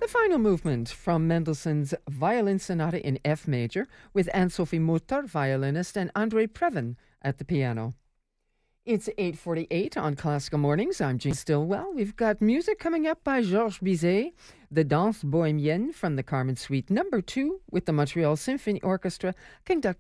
The final movement from Mendelssohn's Violin Sonata in F major with Anne-Sophie Mutter, violinist, and Andrei Previn at the piano. It's 8:48 on Classical Mornings. I'm Jean Stillwell. We've got music coming up by Georges Bizet, the Danse Bohemienne from the Carmen Suite No. 2 with the Montreal Symphony Orchestra, conducted